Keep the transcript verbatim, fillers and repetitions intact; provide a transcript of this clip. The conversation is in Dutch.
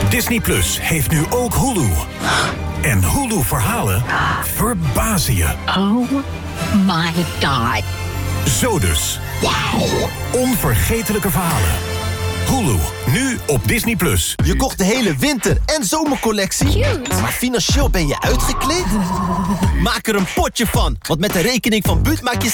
Disney Plus heeft nu ook Hulu. En Hulu-verhalen verbazen je. Oh my god. Zo dus. Wauw. Onvergetelijke verhalen. Hulu, nu op Disney Plus. Je kocht de hele winter- en zomercollectie. Cute. Maar financieel ben je uitgekleed? Maak er een potje van, want met de rekening van Buut maak je